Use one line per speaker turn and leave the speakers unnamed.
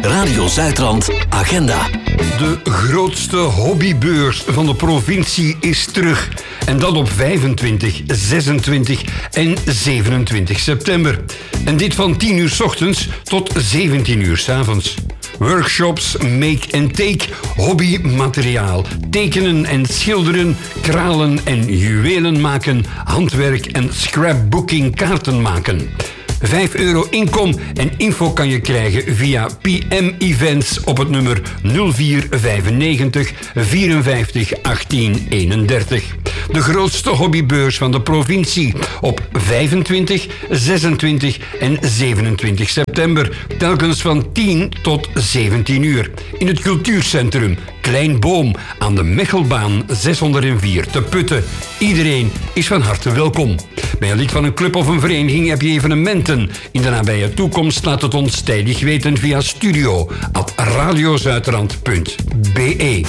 Radio Zuidrand Agenda.
De grootste hobbybeurs van de provincie is terug. En dat op 25, 26 en 27 september. En dit van 10 uur 's ochtends tot 17 uur 's avonds. Workshops, make and take, hobbymateriaal, tekenen en schilderen, kralen en juwelen maken, handwerk en scrapbooking kaarten maken. €5 inkom en info kan je krijgen via PM Events op het nummer 0495 54 18 31. De grootste hobbybeurs van de provincie op 25, 26 en 27 september. Telkens van 10 tot 17 uur. In het cultuurcentrum Klein Boom aan de Mechelbaan 604 te Putten. Iedereen is van harte welkom. Ben je lid van een club of een vereniging, heb je evenementen in de nabije toekomst, laat het ons tijdig weten via studio@radiozuidrand.be.